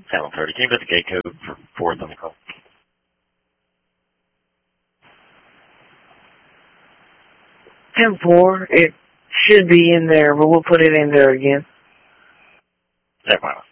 7:30. Can you put the gate code for 4th on the call? It should be in there, but we'll put it in there again. Never mind.